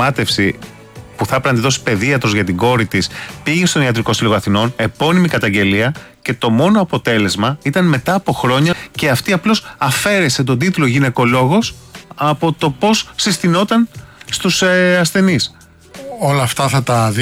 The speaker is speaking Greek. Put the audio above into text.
Μάτευση που θα έπρεπε να τη δώσει παιδίατρος για την κόρη της, πήγε στον Ιατρικό Σύλλογο Αθηνών, επώνυμη καταγγελία, και το μόνο αποτέλεσμα ήταν μετά από χρόνια και αυτή απλώς αφαίρεσε τον τίτλο γυναικολόγος από το πώς συστηνόταν στους ασθενείς. Όλα αυτά θα τα δει